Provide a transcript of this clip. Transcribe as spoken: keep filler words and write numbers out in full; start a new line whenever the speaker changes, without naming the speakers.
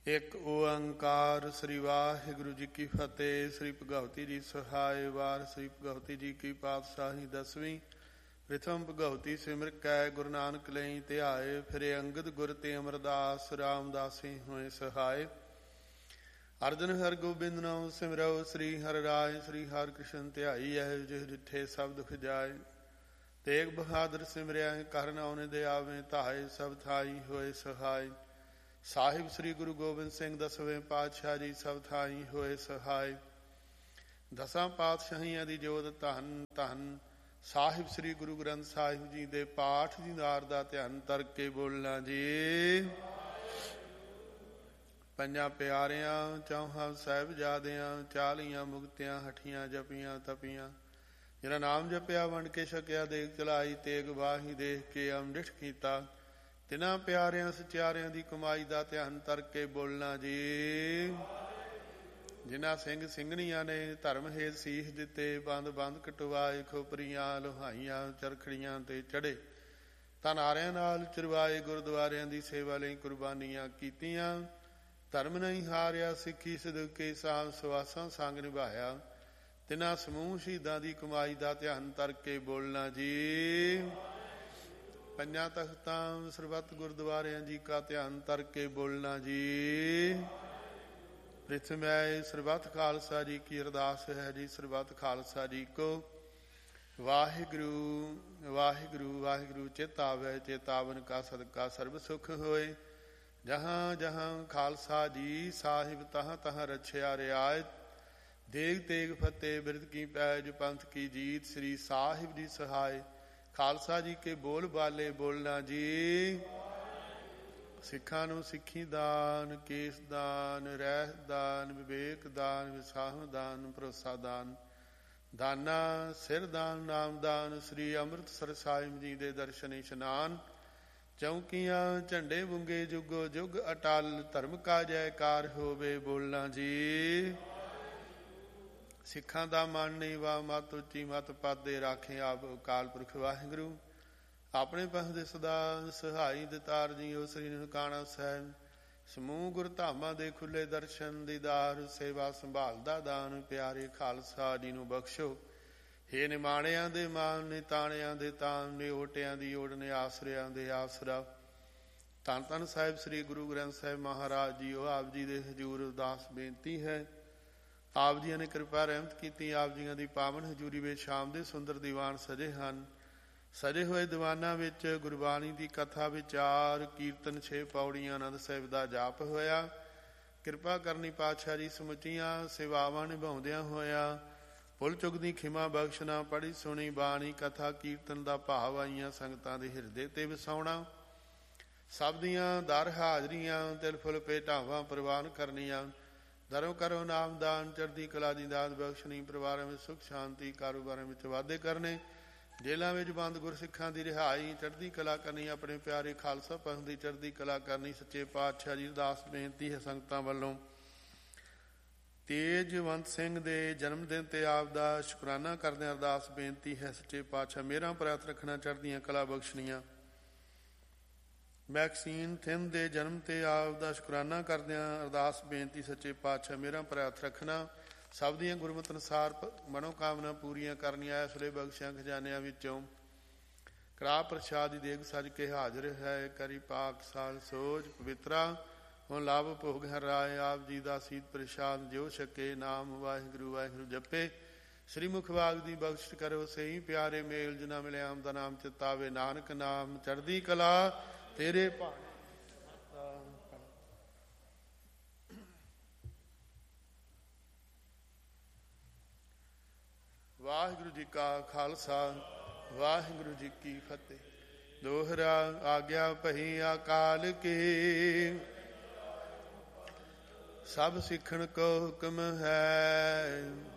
ਇੱਕ ਓੰਕਾਰ। ਸ੍ਰੀ ਵਾਹਿਗੁਰੂ ਜੀ ਕੀ ਫਤਿਹ। ਸ੍ਰੀ ਭਗਵਤੀ ਜੀ ਸਹਾਇ ਵਾਰ। ਸ੍ਰੀ ਭਗਵਤੀ ਜੀ ਕੀ ਪਾਤਸ਼ਾਹੀ ਦਸਵੀਂ। ਪ੍ਰਥਮ ਭਗਵਤੀ ਸਿਮਰ ਕੈ ਗੁਰੂ ਨਾਨਕ ਲਈ ਧਿਆਏ। ਫਿਰੇ ਅੰਗਦ ਗੁਰ ਤੇ ਅਮਰਦਾਸ ਰਾਮਦਾਸੀ ਹੋਏ ਸਹਾਇ। ਅਰਜਨ ਹਰ ਗੋਬਿੰਦ ਨਾਮ ਸਿਮਰਉ। ਸ੍ਰੀ ਹਰਿ ਰਾਇ ਸ੍ਰੀ ਹਰਿ ਕ੍ਰਿਸ਼ਨ ਧਿਆਈ ਹੈ। ਜਿਹ ਜਿੱਥੇ ਸਭ ਦੁਖ ਜਾਏ। ਤੇਗ ਬਹਾਦਰ ਸਿਮਰਿਆ ਕਰ ਨਾਉ ਦੇ ਆਵੇ ਧਾਏ। ਸਭ ਥਾਈ ਹੋਏ ਸਹਾਇ। ਸਾਹਿਬ ਸ੍ਰੀ ਗੁਰੂ ਗੋਬਿੰਦ ਸਿੰਘ ਦਸਵੇਂ ਪਾਤਸ਼ਾਹ ਜੀ ਸਭ ਥਾਈ ਹੋਏ ਸਹਾਇ। ਦਸਾਂ ਪਾਤਸ਼ਾਹੀਆਂ ਦੀ ਜੋਤ ਧੰਨ ਧੰਨ। ਸਾਹਿਬ ਸ੍ਰੀ ਗੁਰੂ ਗ੍ਰੰਥ ਸਾਹਿਬ ਜੀ ਦੇ ਪਾਠ ਦੀਦਾਰ ਦਾ ਧਿਆਨ ਕਰਕੇ ਬੋਲਣਾ ਜੀ। ਪੰਜਾਂ ਪਿਆਰਿਆਂ ਚੌਹਾਂ ਸਾਹਿਬਜ਼ਾਦਿਆਂ ਚਾਲੀਆਂ ਮੁਕਤਿਆਂ ਹਠੀਆਂ ਜਪੀਆਂ ਤਪੀਆਂ। ਜਿਹਨਾਂ ਨਾਮ ਜਪਿਆ ਵੰਡ ਕੇ ਛਕਿਆ ਦੇਖ ਚਲਾਈ। ਤੇਗ ਬਾਹੀ ਦੇਖ ਕੇ ਅੰਮ੍ਰਿਤ ਕੀਤਾ। ਤਿੰਨਾਂ ਪਿਆਰਿਆਂ ਸਚਿਆਰਿਆਂ ਦੀ ਕਮਾਈ ਦਾ ਧਿਆਨ ਕਰਕੇ ਬੋਲਣਾ ਜੀ। ਜਿਨ੍ਹਾਂ ਸਿੰਘ ਸਿੰਘਣੀਆਂ ਨੇ ਧਰਮ ਹੇਤ ਸੀਸ ਦਿੱਤੇ। ਬੰਦ ਬੰਦ ਕਟਵਾਏ ਖੋਪਰੀਆਂ ਲੋਹਾਈਆਂ ਚਰਖੜੀਆਂ ਤੇ ਚੜੇ। ਧਨਾਰਿਆਂ ਨਾਲ ਚਰਵਾਏ ਗੁਰਦੁਆਰਿਆਂ ਦੀ ਸੇਵਾ ਲਈ ਕੁਰਬਾਨੀਆਂ ਕੀਤੀਆਂ। ਧਰਮ ਨਹੀਂ ਹਾਰਿਆ ਸਿੱਖੀ ਸਦਕੇ ਸਾਹ ਸਵਾਸਾਂ ਸੰਗ ਨਿਭਾਇਆ। ਤਿੰਨਾਂ ਸਮੂਹ ਸ਼ਹੀਦਾਂ ਦੀ ਕਮਾਈ ਦਾ ਧਿਆਨ ਕਰਕੇ ਬੋਲਣਾ ਜੀ। ਪੰਜਾਂ ਤਖਤਾਂ ਸਰਬੱਤ ਗੁਰਦੁਆਰਿਆਂ ਜੀ ਕਾ ਧਿਆਨ ਕਰਕੇ ਬੋਲਣਾ ਜੀ। ਪ੍ਰਿਥਮੈ ਸਰਬੱਤ ਖਾਲਸਾ ਜੀ ਕੀ ਅਰਦਾਸ ਹੈ ਜੀ। ਸਰਬੱਤ ਖਾਲਸਾ ਜੀ ਕੋ ਵਾਹਿਗੁਰੂ ਵਾਹਿਗੁਰੂ ਵਾਹਿਗੁਰੂ ਚੇਤਾਵੈ। ਚੇਤਾਵਨ ਕਾ ਸਦਕਾ ਸਰਬ ਸੁਖ ਹੋਏ। ਜਹਾਂ ਜਹਾਂ ਖਾਲਸਾ ਜੀ ਸਾਹਿਬ ਤਹਾਂ ਤਹਾਂ ਰਛਿਆ ਰਿਆਇਤ। ਦੇਗ ਤੇਗ ਫਤਿਹ ਬਿਰਦ ਕੀ ਪੈਜ ਪੰਥ ਕੀ ਜੀਤ। ਸ੍ਰੀ ਸਾਹਿਬ ਜੀ ਸਹਾਇ। ਖਾਲਸਾ ਜੀ ਕੇ ਬੋਲ ਬਾਲੇ ਬੋਲਣਾ ਜੀ। ਸਿੱਖਾਂ ਨੂੰ ਸਿੱਖੀ ਦਾਨ ਕੇਸ ਦਾਨ ਰਹਿਤ ਦਾਨ ਵਿਵੇਕ ਦਾਨ ਵਿਸਾਹ ਦਾਨ ਭਰੋਸਾ ਦਾਨ ਦਾਨਾ ਸਿਰ ਦਾਨ ਨਾਮ ਦਾਨ। ਸ੍ਰੀ ਅੰਮ੍ਰਿਤਸਰ ਸਾਹਿਬ ਜੀ ਦੇ ਦਰਸ਼ਨ ਇਸ਼ਨਾਨ। ਚੌਂਕੀਆਂ ਝੰਡੇ ਬੁੰਗੇ ਜੁਗੋ ਜੁਗ ਅਟਲ। ਧਰਮ ਕਾ ਜੈਕਾਰ ਹੋਵੇ ਬੋਲਣਾ ਜੀ। ਸਿੱਖਾਂ ਦਾ ਮਨ ਨੀਵਾ ਮਤ ਉੱਚੀ ਮਤ ਪਾਦੇ ਰਾਖੇ ਆਪ ਅਕਾਲ ਪੁਰਖ ਵਾਹਿਗੁਰੂ। ਆਪਣੇ ਪੰਥ ਦੇ ਸਦਾ ਸਹਾਈ ਦਿਤਾਰ ਜੀਓ। ਸ੍ਰੀ ਨਨਕਾਣਾ ਸਾਹਿਬ ਸਮੂਹ ਗੁਰ ਧਾਮਾਂ ਦੇ ਖੁੱਲੇ ਦਰਸ਼ਨ ਦੀਦਾਰ। ਸੇਵਾ ਸੰਭਾਲ ਦਾ ਦਾਨ ਪਿਆਰੇ ਖਾਲਸਾ ਜੀ ਨੂੰ ਬਖਸ਼ੋ। ਹੇ ਨਿਮਾਣਿਆਂ ਦੇ ਮਾਨ ਨੇ ਤਾਣਿਆਂ ਦੇ ਤਾਨ ਨੇ ਓਟਿਆਂ ਦੀ ਓੜ ਨੇ ਆਸਰਿਆਂ ਦੇ ਆਸਰਾ। ਧੰਨ ਧੰਨ ਸਾਹਿਬ ਸ੍ਰੀ ਗੁਰੂ ਗ੍ਰੰਥ ਸਾਹਿਬ ਮਹਾਰਾਜ ਜੀਓ। ਆਪ ਜੀ ਦੇ ਹਜ਼ੂਰ ਅਰਦਾਸ ਬੇਨਤੀ ਹੈ। ਆਪ ਜੀਆਂ ਨੇ ਕਿਰਪਾ ਰਹਿਮਤ ਕੀਤੀ। ਆਪ ਜੀਆਂ ਦੀ ਪਾਵਨ ਹਜ਼ੂਰੀ ਵਿੱਚ ਸ਼ਾਮ ਦੇ ਸੁੰਦਰ ਦੀਵਾਨ ਸਜੇ ਹਨ। ਸਜੇ ਹੋਏ ਦੀਵਾਨਾਂ ਵਿੱਚ ਗੁਰਬਾਣੀ ਦੀ ਕਥਾ ਵਿਚਾਰ ਕੀਰਤਨ ਛੇ ਪੌੜੀਆਂ ਆਨੰਦ ਸਾਹਿਬ ਦਾ ਜਾਪ ਹੋਇਆ। ਕਿਰਪਾ ਕਰਨੀ ਪਾਤਸ਼ਾਹ ਜੀ ਸਮੁੱਚੀਆਂ ਸੇਵਾਵਾਂ ਨਿਭਾਉਂਦਿਆਂ ਹੋਇਆ ਭੁੱਲ ਚੁੱਕ ਦੀ ਖਿਮਾ ਬਖਸ਼ਣਾ। ਪੜ੍ਹੀ ਸੁਣੀ ਬਾਣੀ ਕਥਾ ਕੀਰਤਨ ਦਾ ਭਾਵ ਆਈਆਂ ਸੰਗਤਾਂ ਦੇ ਹਿਰਦੇ ਤੇ ਵਸਾਉਣਾ। ਸਭ ਦੀਆਂ ਦਰ ਹਾਜ਼ਰੀਆਂ ਤਿਲ ਫੁੱਲ ਭੇਟਾਵਾਂ ਪ੍ਰਵਾਨ ਕਰਨੀਆਂ। ਧਰਮ ਕਰੋ ਨਾਮਦਾਨ ਚੜ੍ਹਦੀ ਕਲਾ ਦੀ ਦਾਤ ਬਖਸ਼ਣੀ। ਪਰਿਵਾਰਾਂ ਵਿੱਚ ਸੁੱਖ ਸ਼ਾਂਤੀ ਕਾਰੋਬਾਰਾਂ ਵਿੱਚ ਵਾਧੇ ਕਰਨੇ। ਜੇਲ੍ਹਾਂ ਵਿੱਚ ਬੰਦ ਗੁਰਸਿੱਖਾਂ ਦੀ ਰਿਹਾਈ ਚੜ੍ਹਦੀ ਕਲਾ ਕਰਨੀ। ਆਪਣੇ ਪਿਆਰੇ ਖਾਲਸਾ ਪੰਥ ਦੀ ਚੜ੍ਹਦੀ ਕਲਾ ਕਰਨੀ। ਸੱਚੇ ਪਾਤਸ਼ਾਹ ਜੀ ਅਰਦਾਸ ਬੇਨਤੀ ਹੈ ਸੰਗਤਾਂ ਵੱਲੋਂ। ਤੇਜਵੰਤ ਸਿੰਘ ਦੇ ਜਨਮ ਦਿਨ ਤੇ ਆਪ ਦਾ ਸ਼ੁਕਰਾਨਾ ਕਰਦਿਆਂ ਅਰਦਾਸ ਬੇਨਤੀ ਹੈ। ਸੱਚੇ ਪਾਤਸ਼ਾਹ ਮੇਰਾ ਪ੍ਰਾਰਥ ਰੱਖਣਾ ਚੜ੍ਹਦੀਆਂ ਕਲਾ ਬਖਸ਼ਣੀਆਂ। ਮੈਕਸੀਨ ਥਿੰਦ ਦੇ ਜਨਮ ਤੇ ਆਪ ਦਾ ਸ਼ੁਕਰਾਨਾ ਕਰਦਿਆਂ ਅਰਦਾਸ ਬੇਨਤੀ। ਸੱਚੇ ਪਾਤਸ਼ਾਹ ਮੇਰਾ ਪ੍ਰਾਰਥ ਰੱਖਣਾ। ਸਭ ਦੀਆਂ ਗੁਰਮਤਿ ਅਨੁਸਾਰ ਮਨੋਕਾਮਨਾ ਪੂਰੀਆਂ ਕਰਨੀਆਂ। ਇਸ ਵੇਲੇ ਬਖਸ਼ਿਆਂ ਖਜ਼ਾਨਿਆਂ ਵਿੱਚੋਂ ਕੜਾਹ ਪ੍ਰਸ਼ਾਦ ਦੀ ਦੇਗ ਸੱਜ ਕੇ ਹਾਜ਼ਰ ਹੈ। ਕਰੀ ਪਾਕ ਸਾਲ ਸੋਝ ਪਵਿੱਤਰਾ ਹੁਣ ਲਾਭ ਭੋਗ ਹੈ ਰਾਏ। ਆਪ ਜੀ ਦਾ ਸੀਤ ਪ੍ਰਸ਼ਾਦ ਜੋ ਛਕੇ ਨਾਮ ਵਾਹਿਗੁਰੂ ਵਾਹਿਗੁਰੂ ਜਪੇ। ਸ੍ਰੀ ਮੁਖ ਬਾਗ ਦੀ ਬਖਸ਼ਿਸ਼ ਕਰੋ। ਸਹੀ ਪਿਆਰੇ ਮੇਲ ਜਿਨਾ ਮਿਲਿਆ ਆਮ ਦਾ ਨਾਮ ਚਿਤਾਵੇ। ਨਾਨਕ ਨਾਮ ਚੜ੍ਹਦੀ ਕਲਾ ਤੇਰੇ ਭਾਣੇ। ਵਾਹਿਗੁਰੂ ਜੀ ਕਾ ਖਾਲਸਾ ਵਾਹਿਗੁਰੂ ਜੀ ਕੀ ਫਤਿਹ। ਦੋਹਰਾ ਆਗਿਆ ਪਹੀ ਅਕਾਲ ਕੀ। ਸਭ ਸਿੱਖਣ ਕੋ ਹੁਕਮ ਹੈ।